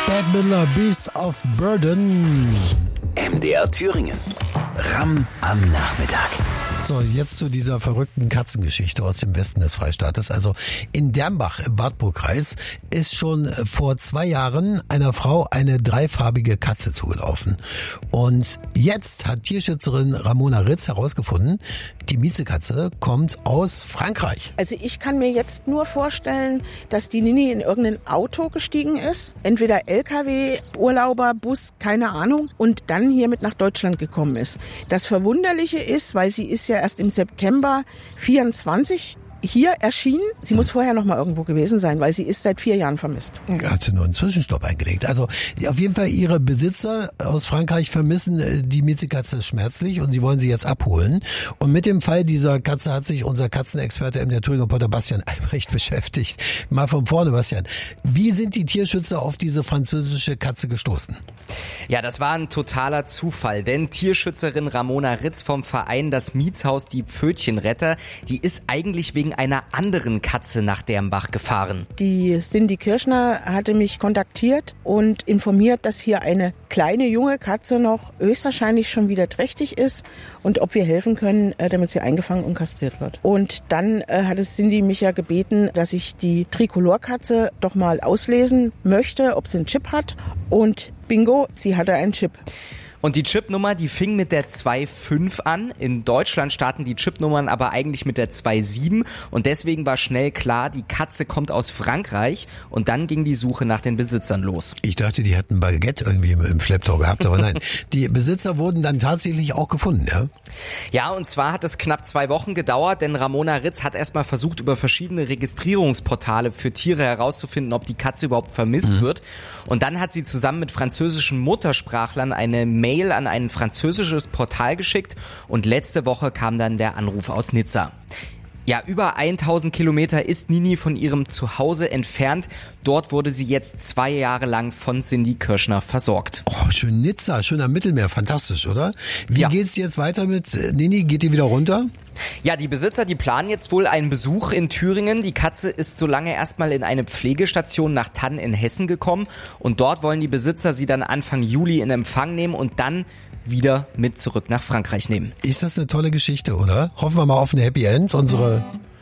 Bette Midler, Beast of Burden. MDR Thüringen. Ram am Nachmittag. So, jetzt zu dieser verrückten Katzengeschichte aus dem Westen des Freistaates. Also in Dernbach im Wartburgkreis ist schon vor 2 Jahren einer Frau eine 3-farbige Katze zugelaufen. Und jetzt hat Tierschützerin Ramona Ritz herausgefunden, die Miezekatze kommt aus Frankreich. Also ich kann mir jetzt nur vorstellen, dass die Nini in irgendein Auto gestiegen ist. Entweder LKW, Urlauber, Bus, keine Ahnung. Und dann hier mit nach Deutschland gekommen ist. Das Verwunderliche ist, weil sie ist ja erst im September 24 hier erschienen. Sie muss vorher noch mal irgendwo gewesen sein, weil sie ist seit 4 Jahren vermisst. Hat sie nur einen Zwischenstopp eingelegt. Also auf jeden Fall ihre Besitzer aus Frankreich vermissen die Miezekatze schmerzlich und sie wollen sie jetzt abholen. Und mit dem Fall dieser Katze hat sich unser Katzenexperte der Thüringer Reporter Bastian Albrecht beschäftigt. Mal von vorne, Bastian. Wie sind die Tierschützer auf diese französische Katze gestoßen? Ja, das war ein totaler Zufall, denn Tierschützerin Ramona Ritz vom Verein Das Mietshaus Die Pfötchenretter, die ist eigentlich wegen einer anderen Katze nach Dernbach gefahren. Die Cindy Kirschner hatte mich kontaktiert und informiert, dass hier eine kleine junge Katze noch höchstwahrscheinlich schon wieder trächtig ist und ob wir helfen können, damit sie eingefangen und kastriert wird. Und dann hat es Cindy mich ja gebeten, dass ich die Tricolor-Katze doch mal auslesen möchte, ob sie einen Chip hat. Und bingo, sie hatte einen Chip. Und die Chipnummer, die fing mit der 2.5 an. In Deutschland starten die Chipnummern aber eigentlich mit der 2.7. Und deswegen war schnell klar, die Katze kommt aus Frankreich. Und dann ging die Suche nach den Besitzern los. Ich dachte, die hätten ein Baguette irgendwie im Schlepptau gehabt, aber nein. Die Besitzer wurden dann tatsächlich auch gefunden, ja? Ja, und zwar hat es knapp 2 Wochen gedauert, denn Ramona Ritz hat erstmal versucht, über verschiedene Registrierungsportale für Tiere herauszufinden, ob die Katze überhaupt vermisst wird. Und dann hat sie zusammen mit französischen Muttersprachlern eine Mail an ein französisches Portal geschickt und letzte Woche kam dann der Anruf aus Nizza. Ja, über 1000 Kilometer ist Nini von ihrem Zuhause entfernt. Dort wurde sie jetzt 2 Jahre lang von Cindy Kirschner versorgt. Oh, schön Nizza, schön am Mittelmeer, fantastisch, oder? Wie geht's jetzt weiter mit Nini? Geht die wieder runter? Ja, die Besitzer, die planen jetzt wohl einen Besuch in Thüringen. Die Katze ist so lange erstmal in eine Pflegestation nach Thann in Hessen gekommen. Und dort wollen die Besitzer sie dann Anfang Juli in Empfang nehmen und dann wieder mit zurück nach Frankreich nehmen. Ist das eine tolle Geschichte, oder? Hoffen wir mal auf ein Happy End. Unsere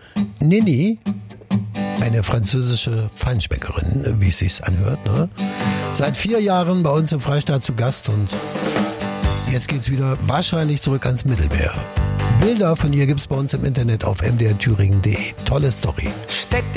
Nini, eine französische Feinschmeckerin, wie es sich anhört, ne? Seit 4 Jahren bei uns im Freistaat zu Gast und jetzt geht's wieder wahrscheinlich zurück ans Mittelmeer. Bilder von ihr gibt's bei uns im Internet auf mdrthüringen.de. Tolle Story.